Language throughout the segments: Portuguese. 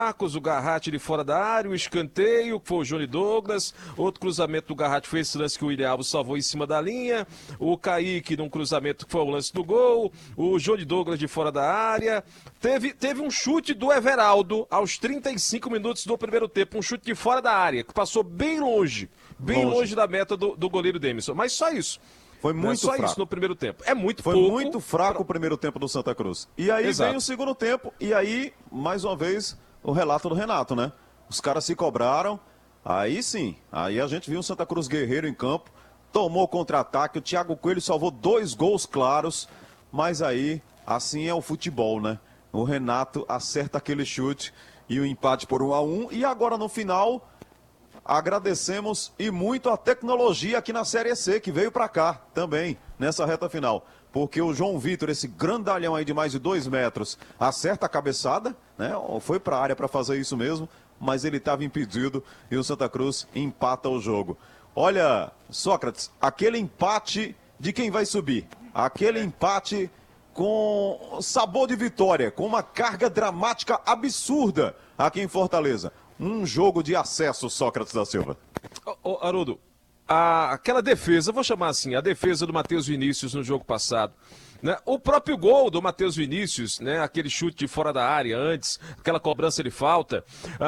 Marcos, o Garratti de fora da área, o escanteio, que foi o Johnny Douglas, outro cruzamento do Garratti foi esse lance que o William Alves salvou em cima da linha, o Kaique num cruzamento que foi o lance do gol, o Johnny Douglas de fora da área, teve um chute do Everaldo aos 35 minutos do primeiro tempo, um chute de fora da área, que passou bem longe da meta do goleiro Demisson, mas só isso. Foi muito fraco. Isso no primeiro tempo. É muito Foi pouco. muito fraco o primeiro tempo do Santa Cruz. E aí Exato. vem o segundo tempo, e aí, mais uma vez, o relato do Renato, né? Os caras se cobraram, aí sim, aí a gente viu o Santa Cruz guerreiro em campo, tomou contra-ataque, o Thiago Coelho salvou 2 gols claros, mas aí, assim é o futebol, né? O Renato acerta aquele chute e o empate por 1-1, e agora no final, agradecemos e muito a tecnologia aqui na Série C, que veio para cá também, nessa reta final. Porque o João Vitor, esse grandalhão aí de mais de 2 metros, acerta a cabeçada, né? Foi para a área para fazer isso mesmo, mas ele estava impedido e o Santa Cruz empata o jogo. Olha, Sócrates, aquele empate de quem vai subir, aquele empate com sabor de vitória, com uma carga dramática absurda aqui em Fortaleza. Um jogo de acesso, Sócrates da Silva. Haroldo, aquela defesa, vou chamar assim, a defesa do Matheus Vinícius no jogo passado, né? O próprio gol do Matheus Vinícius, né? Aquele chute de fora da área antes, aquela cobrança de falta.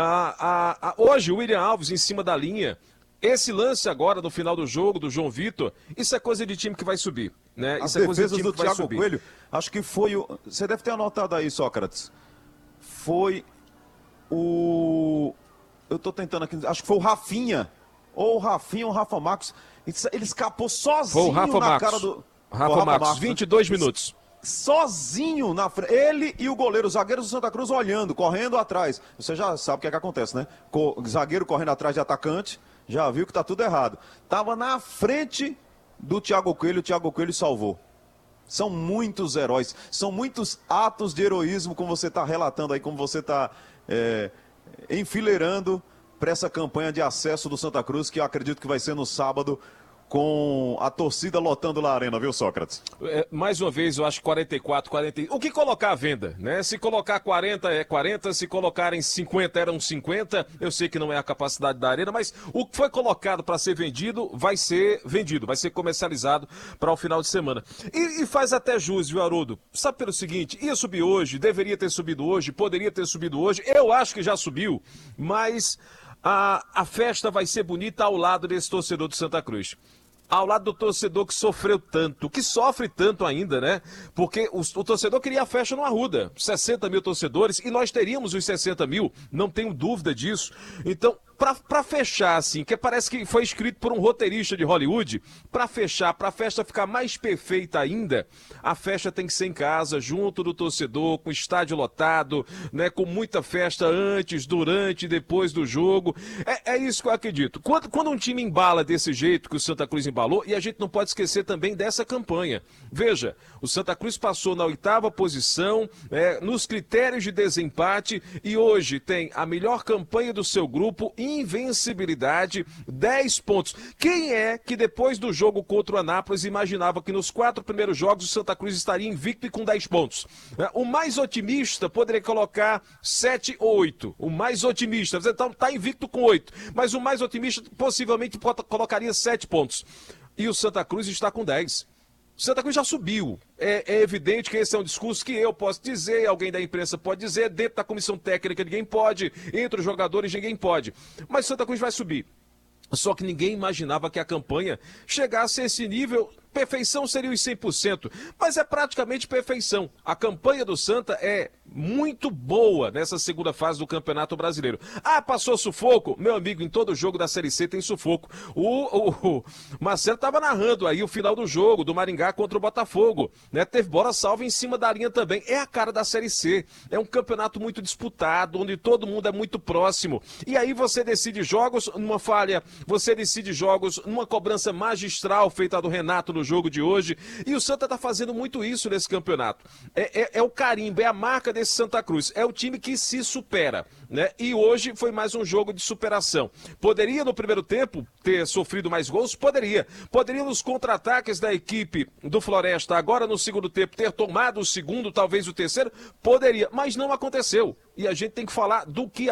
Hoje, o William Alves em cima da linha, esse lance agora no final do jogo do João Vitor, isso é coisa de time que vai subir, né? As isso é coisa de defesas time do que vai Thiago subir. Coelho, acho que foi o... Você deve ter anotado aí, Sócrates. Foi o... Eu tô tentando aqui, acho que foi o Rafinha. Ou o Rafinha ou o Rafa Marcos. Ele escapou sozinho na cara do... Rafa Marcos, 22 minutos. Sozinho na frente. Ele e o goleiro, os zagueiros do Santa Cruz olhando, correndo atrás. Você já sabe o que é que acontece, né? Zagueiro correndo atrás de atacante, já viu que tá tudo errado. Tava na frente do Thiago Coelho, o Thiago Coelho salvou. São muitos heróis, são muitos atos de heroísmo, como você está relatando aí, como você está enfileirando para essa campanha de acesso do Santa Cruz, que eu acredito que vai ser no sábado, com a torcida lotando lá a arena, viu, Sócrates? Mais uma vez, eu acho 44, 40... O que colocar à venda, né? Se colocar 40, é 40. Se colocarem 50, eram 50. Eu sei que não é a capacidade da arena, mas o que foi colocado para ser vendido, vai ser vendido, vai ser comercializado para o final de semana. E faz até jus, viu, Haroldo? Sabe pelo seguinte, ia subir hoje, deveria ter subido hoje, poderia ter subido hoje. Eu acho que já subiu, mas a festa vai ser bonita ao lado desse torcedor do Santa Cruz. Ao lado do torcedor que sofreu tanto, que sofre tanto ainda, né? Porque o torcedor queria a festa no Arruda, 60 mil torcedores, e nós teríamos os 60 mil, não tenho dúvida disso. Então, pra fechar, assim, que parece que foi escrito por um roteirista de Hollywood, pra fechar, pra festa ficar mais perfeita ainda, a festa tem que ser em casa, junto do torcedor, com estádio lotado, né? Com muita festa antes, durante e depois do jogo. É isso que eu acredito. Quando um time embala desse jeito que o Santa Cruz embalou, e a gente não pode esquecer também dessa campanha. Veja, o Santa Cruz passou na 8ª posição, nos critérios de desempate, e hoje tem a melhor campanha do seu grupo, invencibilidade, 10 pontos. Quem é que depois do jogo contra o Anápolis imaginava que nos 4 primeiros jogos o Santa Cruz estaria invicto e com 10 pontos? O mais otimista poderia colocar 7 ou 8. O mais otimista, então está invicto com 8. Mas o mais otimista possivelmente colocaria 7 pontos. E o Santa Cruz está com 10. O Santa Cruz já subiu. É evidente que esse é um discurso que eu posso dizer, alguém da imprensa pode dizer, dentro da comissão técnica ninguém pode, entre os jogadores ninguém pode. Mas o Santa Cruz vai subir. Só que ninguém imaginava que a campanha chegasse a esse nível. Perfeição seria os 100%, mas é praticamente perfeição. A campanha do Santa é muito boa nessa segunda fase do Campeonato Brasileiro. Passou sufoco? Meu amigo, em todo jogo da Série C tem sufoco. O Marcelo estava narrando aí o final do jogo, do Maringá contra o Botafogo, né? Teve bola salva em cima da linha também. É a cara da Série C. É um campeonato muito disputado, onde todo mundo é muito próximo. E aí você decide jogos numa falha, você decide jogos numa cobrança magistral feita do Renato no no jogo de hoje. E o Santa tá fazendo muito isso nesse campeonato. É o carimbo, é a marca desse Santa Cruz. É o time que se supera, né? E hoje foi mais um jogo de superação. Poderia no primeiro tempo ter sofrido mais gols? Poderia. Poderia nos contra-ataques da equipe do Floresta agora no segundo tempo ter tomado o segundo, talvez o terceiro? Poderia, mas não aconteceu. E a gente tem que falar do que